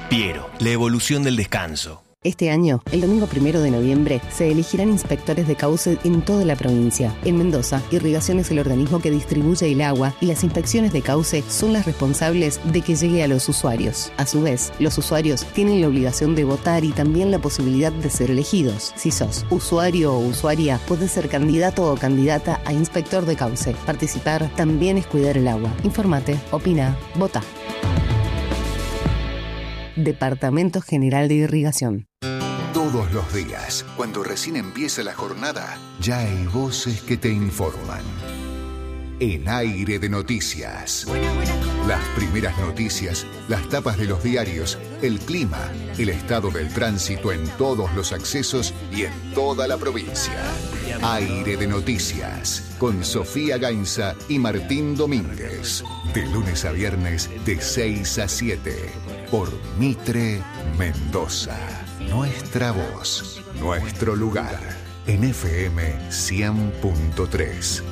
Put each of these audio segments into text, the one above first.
Piero, la evolución del descanso. Este año, el domingo 1 de noviembre, se elegirán inspectores de cauce en toda la provincia. En Mendoza, Irrigación es el organismo que distribuye el agua y las inspecciones de cauce son las responsables de que llegue a los usuarios. A su vez, los usuarios tienen la obligación de votar y también la posibilidad de ser elegidos. Si sos usuario o usuaria, podés ser candidato o candidata a inspector de cauce. Participar también es cuidar el agua. Infórmate, opina, vota. Departamento General de Irrigación. Todos los días, cuando recién empieza la jornada, ya hay voces que te informan. En Aire de Noticias. Las primeras noticias, las tapas de los diarios, el clima, el estado del tránsito en todos los accesos y en toda la provincia. Aire de Noticias, con Sofía Gainza y Martín Domínguez. De lunes a viernes, de 6 a 7. Por Mitre Mendoza. Nuestra voz, nuestro lugar. En FM 100.3.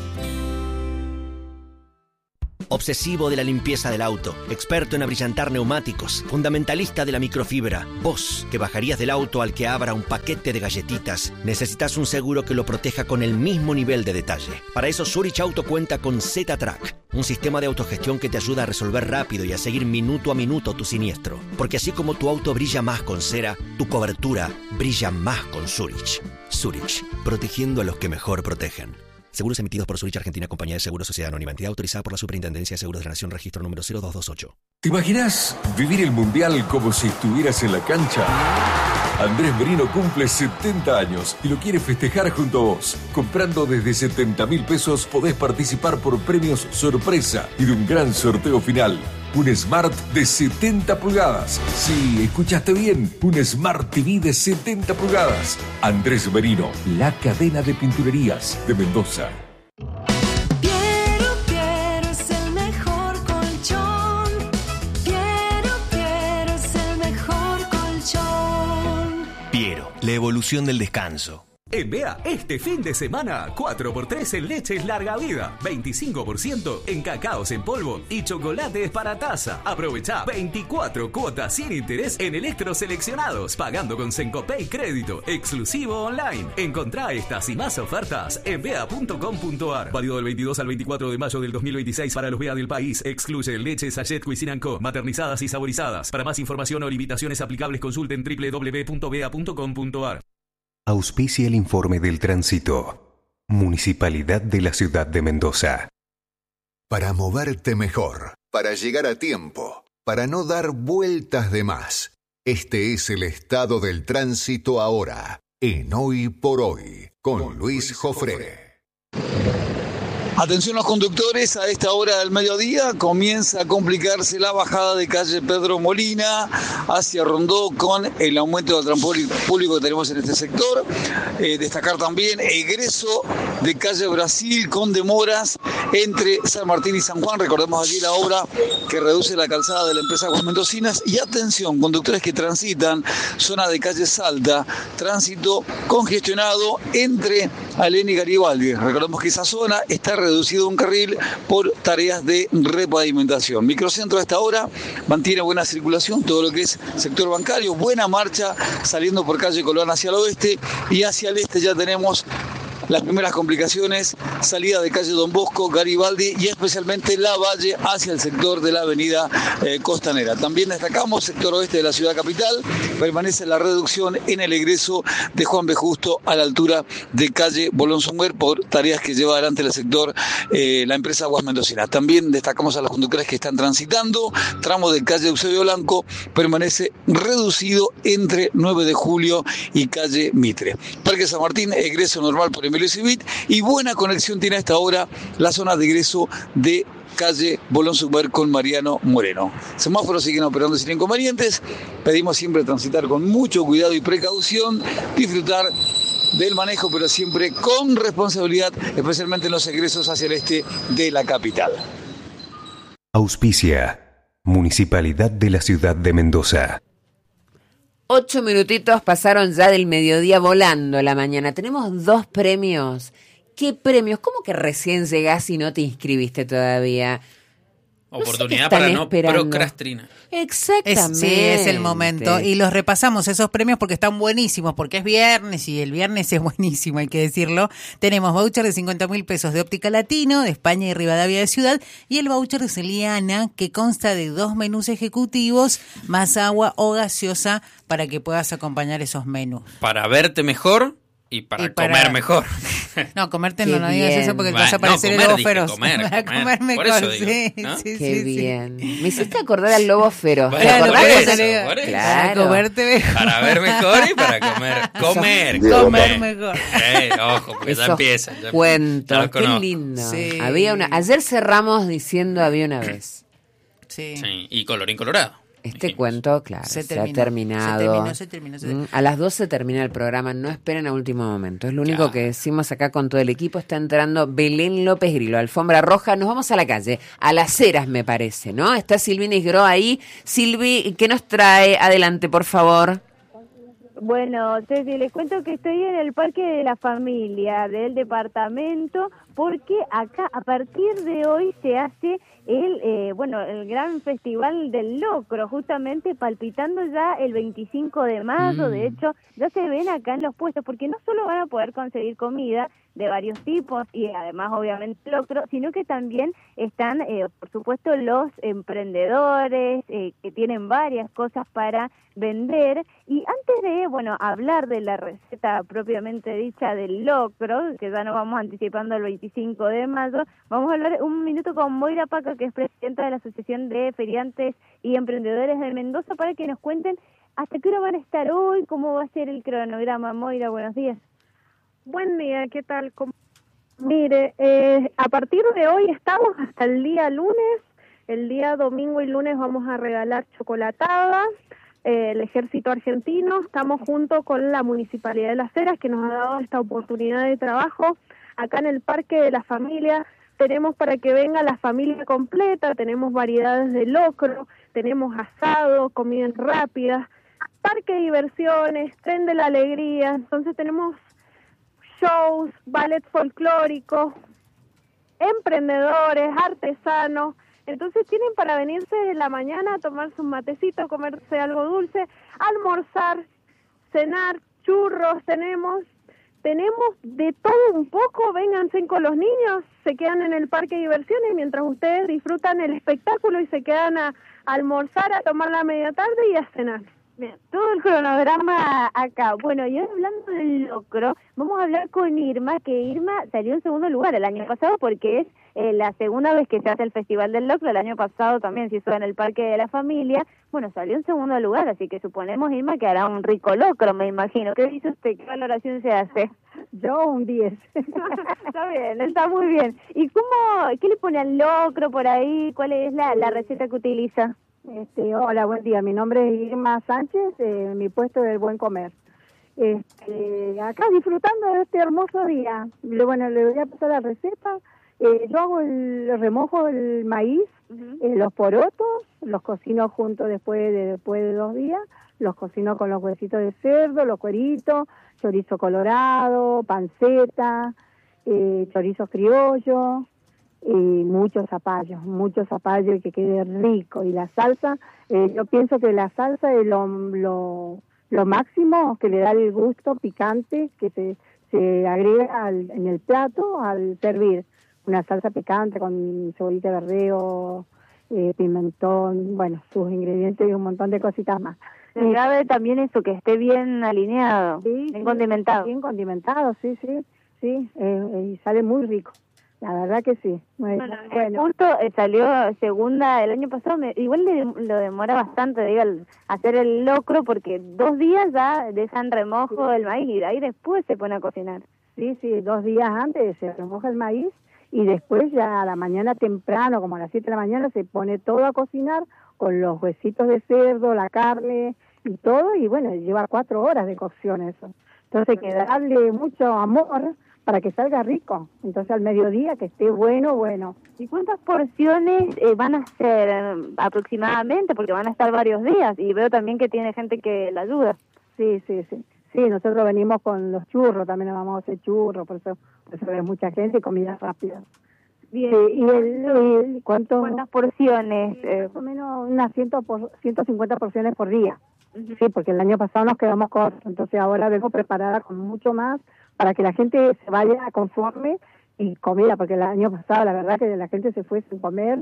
Obsesivo de la limpieza del auto, experto en abrillantar neumáticos, fundamentalista de la microfibra. Vos, que bajarías del auto al que abra un paquete de galletitas, necesitas un seguro que lo proteja con el mismo nivel de detalle. Para eso Zurich Auto cuenta con Z-Track, un sistema de autogestión que te ayuda a resolver rápido y a seguir minuto a minuto tu siniestro. Porque así como tu auto brilla más con cera, tu cobertura brilla más con Zurich. Zurich, protegiendo a los que mejor protegen. Seguros emitidos por Zurich Argentina, Compañía de Seguros, Sociedad Anónima, entidad autorizada por la Superintendencia de Seguros de la Nación, registro número 0228. ¿Te imaginas vivir el Mundial como si estuvieras en la cancha? Andrés Merino cumple 70 años y lo quiere festejar junto a vos. Comprando desde 70.000 pesos podés participar por premios sorpresa y de un gran sorteo final. Un Smart de 70 pulgadas. Sí, escuchaste bien. Un Smart TV de 70 pulgadas. Andrés Merino, la cadena de pinturerías de Mendoza. Piero es el mejor colchón. Piero es el mejor colchón. Piero, la evolución del descanso. En Bea, este fin de semana, 4x3 en leches larga vida, 25% en cacaos en polvo y chocolates para taza. Aprovecha 24 cuotas sin interés en electros seleccionados, pagando con Sencopay Crédito, exclusivo online. Encontrá estas y más ofertas en bea.com.ar. Válido del 22 al 24 de mayo del 2026 para los Bea del país. Excluye leche Sachet Cuisine & Co, maternizadas y saborizadas. Para más información o limitaciones aplicables, consulten www.bea.com.ar. Auspicia el informe del tránsito. Municipalidad de la Ciudad de Mendoza. Para moverte mejor, para llegar a tiempo, para no dar vueltas de más. Este es el estado del tránsito ahora, en Hoy por Hoy, con Luis Jofré. Atención los conductores, a esta hora del mediodía comienza a complicarse la bajada de calle Pedro Molina hacia Rondó con el aumento del transporte público que tenemos en este sector. Destacar también egreso de calle Brasil con demoras entre San Martín y San Juan. Recordemos allí la obra que reduce la calzada de la empresa Aguas Mendocinas. Y atención, conductores que transitan zona de calle Salta, tránsito congestionado entre Alén y Garibaldi. Recordemos que esa zona está reducido un carril por tareas de repavimentación. Microcentro a esta hora mantiene buena circulación, todo lo que es sector bancario, buena marcha saliendo por calle Colón hacia el oeste, y hacia el este ya tenemos las primeras complicaciones, salida de calle Don Bosco, Garibaldi y especialmente La Valle hacia el sector de la avenida Costanera. También destacamos sector oeste de la ciudad capital, permanece la reducción en el egreso de Juan B. Justo a la altura de calle Bolón Sommer por tareas que lleva adelante el sector la empresa Aguas Mendocinas. También destacamos a los conductores que están transitando, tramo de calle Eusebio Blanco permanece reducido entre 9 de julio y calle Mitre. Parque San Martín, egreso normal por Emilio Civit, y buena conexión tiene a esta hora la zona de egreso de calle Bolón Super con Mariano Moreno. Semáforos siguen operando sin inconvenientes. Pedimos siempre transitar con mucho cuidado y precaución, disfrutar del manejo, pero siempre con responsabilidad, especialmente en los egresos hacia el este de la capital. Auspicia Municipalidad de la Ciudad de Mendoza. 8 minutitos pasaron ya del mediodía volando la mañana. Tenemos 2 premios. ¿Qué premios? ¿Cómo que recién llegás y no te inscribiste todavía? Oportunidad para no procrastinar. Exactamente. Sí, es el momento. Y los repasamos esos premios porque están buenísimos, porque es viernes y el viernes es buenísimo, hay que decirlo. Tenemos voucher de 50.000 pesos de Óptica Latino, de España y Rivadavia de Ciudad, y el voucher de Celiana, que consta de 2 menús ejecutivos, más agua o gaseosa, para que puedas acompañar esos menús. Para verte mejor y para comer mejor. No, comerte no digas eso porque te vas a parecer el lobo feroz. Comer mejor, eso sí. ¿no? Qué bien. Me hiciste acordar al lobo feroz. Bueno, Claro, por eso. Para comerte mejor. Para ver mejor y para comer. Comer mejor. Ojo, porque ya empieza. Cuento, qué lindo. Sí. Ayer cerramos diciendo había una vez. Sí. Y colorín colorado. Este cuento, claro, se ha terminado. Se terminó. A las 12 termina el programa, no esperen a último momento. Es lo único que decimos acá con todo el equipo. Está entrando Belén López Grillo, alfombra roja. Nos vamos a la calle, a Las Heras me parece, ¿no? Está Silvina Isgro ahí. Silvi, ¿qué nos trae? Adelante, por favor. Bueno, Ceci, les cuento que estoy en el Parque de la Familia del departamento porque acá a partir de hoy se hace el gran festival del locro, justamente palpitando ya el 25 de marzo. De hecho, ya se ven acá en los puestos, porque no solo van a poder conseguir comida de varios tipos y además obviamente locro, sino que también están, por supuesto, los emprendedores que tienen varias cosas para vender. Y antes de, hablar de la receta propiamente dicha del locro, que ya nos vamos anticipando el 25 de mayo, vamos a hablar un minuto con Moira Paca, que es presidenta de la Asociación de Feriantes y Emprendedores de Mendoza, para que nos cuenten hasta qué hora van a estar hoy, cómo va a ser el cronograma. Moira, buenos días. Buen día, ¿qué tal? Mire, a partir de hoy estamos hasta el día lunes. El día domingo y lunes vamos a regalar chocolatadas. El Ejército Argentino, estamos junto con la Municipalidad de Las Heras, que nos ha dado esta oportunidad de trabajo. Acá en el Parque de la Familia tenemos para que venga la familia completa, tenemos variedades de locro, tenemos asado, comidas rápidas, parque de diversiones, tren de la alegría. Entonces tenemos shows, ballet folclórico, emprendedores, artesanos. Entonces tienen para venirse de la mañana a tomarse un matecito, comerse algo dulce, almorzar, cenar, churros tenemos de todo un poco. Vénganse con los niños, se quedan en el parque de diversiones mientras ustedes disfrutan el espectáculo y se quedan a almorzar, a tomar la media tarde y a cenar. Bien, todo el cronograma acá. Bueno, y ahora hablando del locro, vamos a hablar con Irma, que Irma salió en segundo lugar el año pasado porque es la segunda vez que se hace el Festival del Locro. El año pasado también se hizo en el Parque de la Familia. Bueno, salió en segundo lugar, así que suponemos, Irma, que hará un rico locro, me imagino. ¿Qué dice usted? ¿Qué valoración se hace? Yo un 10. Está bien, está muy bien. ¿Y qué le pone al locro por ahí? ¿Cuál es la receta que utiliza? Hola, buen día. Mi nombre es Irma Sánchez, mi puesto es el Buen Comer. Acá disfrutando de este hermoso día. Le voy a pasar la receta. Yo hago remojo el maíz, los porotos, los cocino juntos después de 2 días, los cocino con los huesitos de cerdo, los cueritos, chorizo colorado, panceta, chorizo criollo, y muchos zapallos y que quede rico. Y la salsa, yo pienso que la salsa es lo máximo que le da el gusto picante que se agrega en el plato al servir. Una salsa picante con cebollita de verdeo, pimentón, sus ingredientes y un montón de cositas más. Se sabe también eso, que esté bien alineado, bien condimentado. Bien condimentado, sí, y sale muy rico. La verdad que sí. Bueno. Justo salió segunda el año pasado. Igual lo demora bastante, hacer el locro, porque 2 días ya dejan remojo el maíz y de ahí después se pone a cocinar. Sí, 2 días antes se remoja el maíz y después ya a la mañana temprano, como a las 7 de la mañana, se pone todo a cocinar con los huesitos de cerdo, la carne y todo, y lleva 4 horas de cocción eso. Entonces hay que darle mucho amor para que salga rico. Entonces al mediodía que esté bueno. ¿Y cuántas porciones van a ser aproximadamente? Porque van a estar varios días y veo también que tiene gente que la ayuda. Sí, nosotros venimos con los churros, también nos vamos a hacer churros, por eso hay mucha gente y comida rápida. Bien. ¿Y cuántas porciones? Más o menos unas 150 porciones por día. Sí, porque el año pasado nos quedamos cortos, entonces ahora vengo preparada con mucho más para que la gente se vaya conforme y comiera, porque el año pasado la verdad que la gente se fue sin comer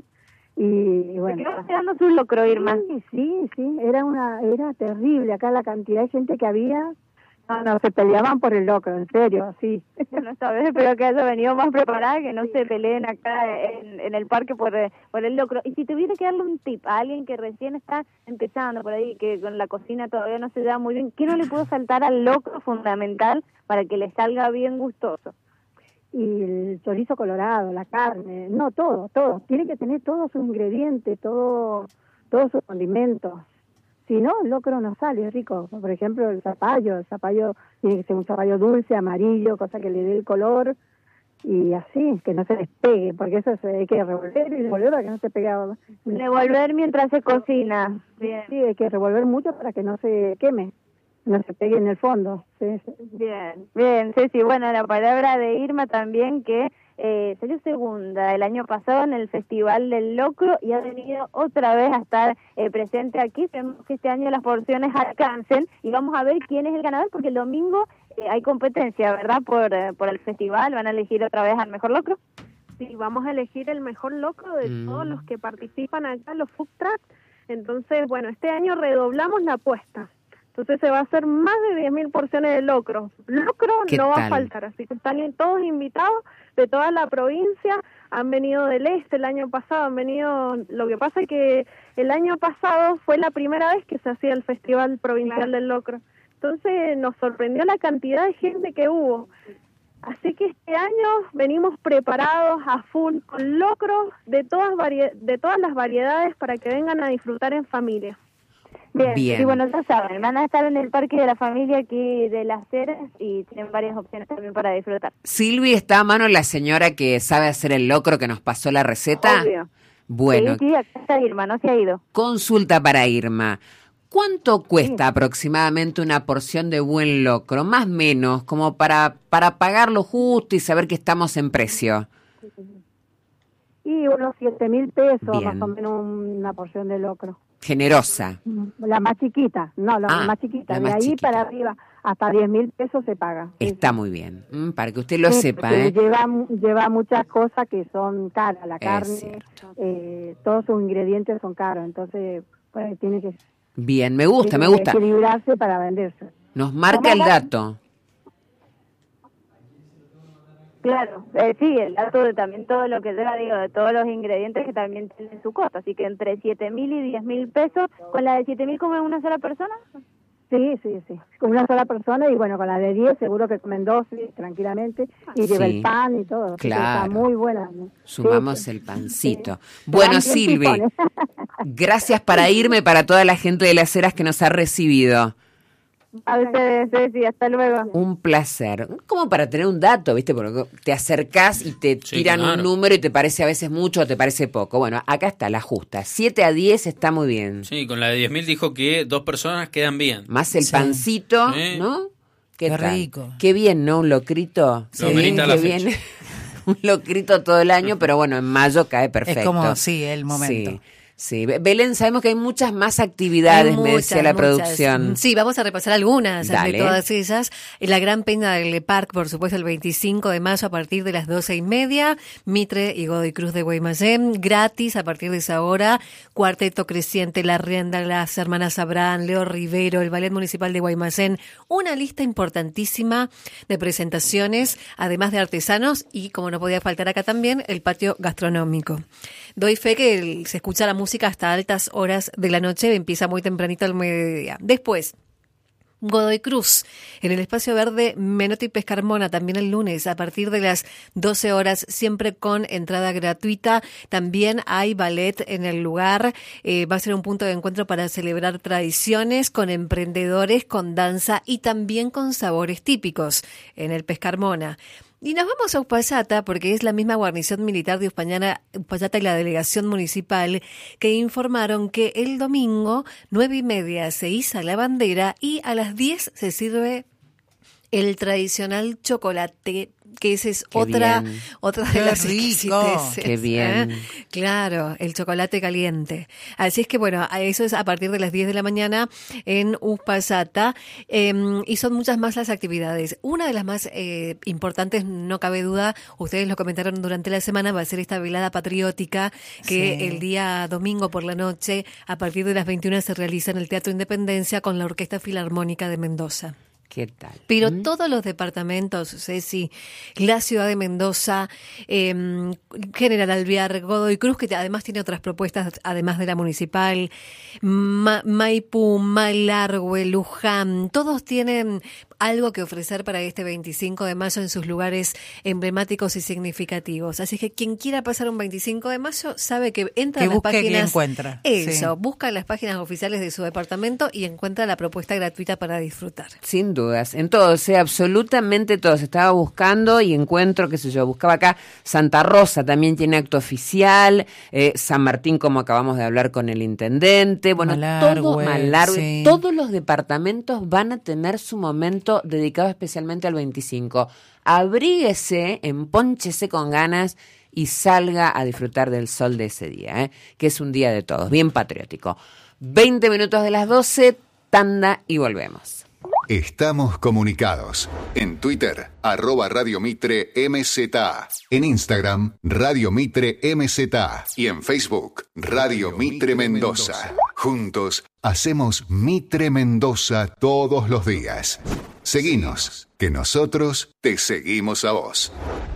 y bueno. ¿Te quedó quedando su locro, Irma? Sí, era terrible acá la cantidad de gente que había. No, se peleaban por el locro, en serio, sí. Bueno, esta vez espero que haya venido más preparada, que no se peleen acá en el parque por el locro. Y si tuviera que darle un tip a alguien que recién está empezando por ahí, que con la cocina todavía no se lleva muy bien, ¿qué no le puedo saltar al locro fundamental para que le salga bien gustoso? Y el chorizo colorado, la carne, no, todo. Tiene que tener todos sus ingredientes, todos sus condimentos. Si no, el locro no sale rico. Por ejemplo, el zapallo tiene que ser un zapallo dulce, amarillo, cosa que le dé el color y así, que no se despegue, porque eso hay que revolver y revolver para que no se pegue. Revolver mientras se cocina. Bien. Sí, hay que revolver mucho para que no se queme, no se pegue en el fondo. Sí. Bien, Ceci. Bueno, la palabra de Irma también, que salió segunda el año pasado en el Festival del Locro y ha venido otra vez a estar presente aquí. Esperemos que este año las porciones alcancen y vamos a ver quién es el ganador, porque el domingo hay competencia, ¿verdad? Por el festival, ¿van a elegir otra vez al mejor locro? Sí, vamos a elegir el mejor locro de todos los que participan acá en los food trucks. Entonces, bueno, este año redoblamos la apuesta. Entonces se va a hacer más de 10.000 porciones de locro. Locro no va a faltar, así que están todos invitados de toda la provincia. Han venido del este el año pasado, han venido. Lo que pasa es que el año pasado fue la primera vez que se hacía el Festival Provincial del Locro. Entonces nos sorprendió la cantidad de gente que hubo. Así que este año venimos preparados a full con locro de todas las variedades para que vengan a disfrutar en familia. Bien. Y bueno, ya saben, van a estar en el Parque de la Familia aquí de Las Heras y tienen varias opciones también para disfrutar. Silvi, ¿está a mano la señora que sabe hacer el locro que nos pasó la receta? Obvio. Bueno. Sí, acá está Irma, no se ha ido. Consulta para Irma. ¿Cuánto cuesta aproximadamente una porción de buen locro? Más o menos, como para pagarlo justo y saber que estamos en precio. Y unos 7.000 pesos, Bien. más o menos una porción de locro. Generosa. La más chiquita, más chiquita. la De más ahí chiquita. para arriba, hasta 10.000 pesos se paga. Está muy bien, para que usted lo sepa. Lleva muchas cosas que son caras, la carne, todos sus ingredientes son caros, entonces pues, tiene que Bien, me gusta. equilibrarse para venderse. Nos marca el dato. Claro, sí, el dato de también todo lo que lleva, de todos los ingredientes que también tienen su costo, así que entre 7.000 y 10.000 pesos, ¿con la de 7.000 come una sola persona? Sí, con una sola persona y bueno, con la de 10 seguro que comen 12 tranquilamente y lleva el pan y todo. Claro. Está muy buena. Sumamos el pancito. Bueno, Silvi, gracias para irme para toda la gente de Las Heras que nos ha recibido. A ustedes, Ceci, hasta luego. Un placer. Como para tener un dato, ¿viste? Porque te acercás y te tiran un número y te parece a veces mucho o te parece poco. Bueno, acá está la justa. 7 a 10 está muy bien. Sí, con la de 10.000 dijo que 2 personas quedan bien. Más el pancito, ¿no? Qué tal? rico. Qué bien, ¿no? Un locrito. Lo merita la fecha. Un locrito todo el año, pero bueno, en mayo cae perfecto. Es como, el momento. Sí, Belén, sabemos que hay muchas más actividades, me decía la producción. Sí, vamos a repasar algunas Dale. de todas ellas. La Gran Peña del Parque, por supuesto, el 25 de mayo a partir de las 12:30. Mitre y Godoy Cruz de Guaymallén, gratis a partir de esa hora. Cuarteto Creciente, La Rienda, las Hermanas Abraham, Leo Rivero, el Ballet Municipal de Guaymallén. Una lista importantísima de presentaciones, además de artesanos y, como no podía faltar acá también, el patio gastronómico. Doy fe que se escucha la música hasta altas horas de la noche, empieza muy tempranito al mediodía. Después, Godoy Cruz, en el espacio verde Menotti Pescarmona, también el lunes a partir de las 12 horas, siempre con entrada gratuita. También hay ballet en el lugar, va a ser un punto de encuentro para celebrar tradiciones con emprendedores, con danza y también con sabores típicos en el Pescarmona. Y nos vamos a Uspallata porque es la misma guarnición militar de Uspallata y la delegación municipal que informaron que el domingo 9:30 se iza la bandera y a las 10 se sirve el tradicional chocolate que esa es Qué otra bien. de Qué las rico. exquisiteces, Qué bien. Claro, el chocolate caliente. Así es que bueno, eso es a partir de las 10 de la mañana en Uspallata, y son muchas más las actividades. Una de las más importantes, no cabe duda, ustedes lo comentaron durante la semana, va a ser esta velada patriótica que Sí. el día domingo por la noche, a partir de las 21 se realiza en el Teatro Independencia con la Orquesta Filarmónica de Mendoza. ¿Qué tal? Pero todos los departamentos, Ceci, la ciudad de Mendoza, General Alvear, Godoy Cruz, que además tiene otras propuestas, además de la municipal, Maipú, Malargüe, Luján, todos tienen algo que ofrecer para este 25 de mayo en sus lugares emblemáticos y significativos. Así que quien quiera pasar un 25 de mayo sabe que entra Que a las busque, que páginas. encuentra. Eso, Sí. busca las páginas oficiales de su departamento y encuentra la propuesta gratuita para disfrutar. Sin dudas, en todos, absolutamente todos. Estaba buscando y encuentro, qué sé yo, buscaba acá, Santa Rosa también tiene acto oficial, San Martín, como acabamos de hablar con el intendente, bueno, todo Malargüe, sí. todos los departamentos van a tener su momento dedicado especialmente al 25. Abríguese, empónchese con ganas y salga a disfrutar del sol de ese día, que es un día de todos, bien patriótico. 20 minutos de las 12, tanda y volvemos. Estamos comunicados. En Twitter, @Radio Mitre MZA. En Instagram, Radio Mitre MZA. Y en Facebook, Radio Mitre Mendoza. Juntos, hacemos Mitre Mendoza todos los días. Seguinos, que nosotros te seguimos a vos.